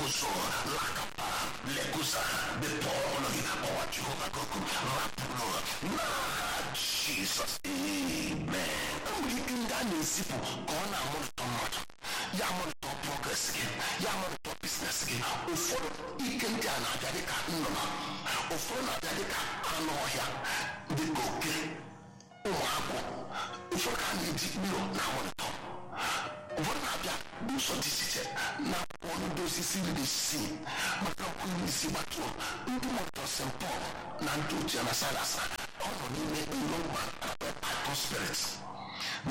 Rakoso, Lakapa, Lekusa, the Paul, our Jehovah Goku, Rapuno, Jesus, amen. We can dance in simple, on our motor, Yamon progress again, Yamon business again, Ufo, Ikentiana, Jadica, Noma, Ufona, Jadica, Anoya, the Goke, Uwako, Ufokan, Jibio, now on top. What do so this now one of those is the sea, but how could we see what you do? St. Paul, Nantu Janasalasa, all of you make no man, spirits.